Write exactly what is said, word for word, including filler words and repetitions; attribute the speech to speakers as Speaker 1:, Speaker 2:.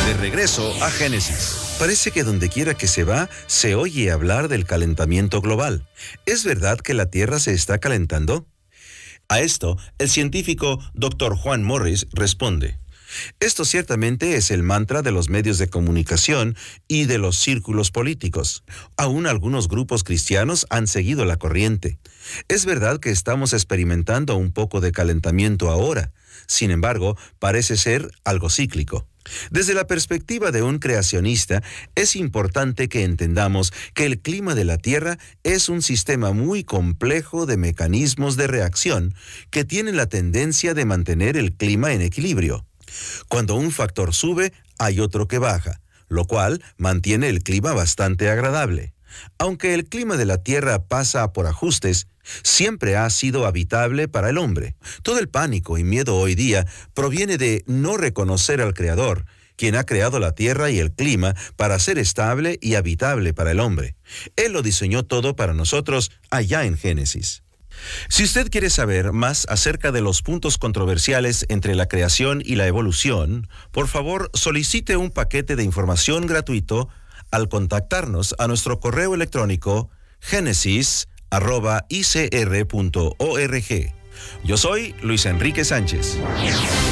Speaker 1: De regreso a Génesis. Parece que donde quiera que se va, se oye hablar del calentamiento global. ¿Es verdad que la Tierra se está calentando? A esto, el científico doctor Juan Morris responde: esto ciertamente es el mantra de los medios de comunicación y de los círculos políticos. Aún algunos grupos cristianos han seguido la corriente. Es verdad que estamos experimentando un poco de calentamiento ahora. Sin embargo, parece ser algo cíclico. Desde la perspectiva de un creacionista, es importante que entendamos que el clima de la Tierra es un sistema muy complejo de mecanismos de reacción que tienen la tendencia de mantener el clima en equilibrio. Cuando un factor sube, hay otro que baja, lo cual mantiene el clima bastante agradable. Aunque el clima de la Tierra pasa por ajustes, siempre ha sido habitable para el hombre. Todo el pánico y miedo hoy día proviene de no reconocer al Creador, quien ha creado la Tierra y el clima para ser estable y habitable para el hombre. Él lo diseñó todo para nosotros allá en Génesis. Si usted quiere saber más acerca de los puntos controversiales entre la creación y la evolución, por favor solicite un paquete de información gratuito al contactarnos a nuestro correo electrónico génesis arroba i c r punto org. Yo soy Luis Enrique Sánchez.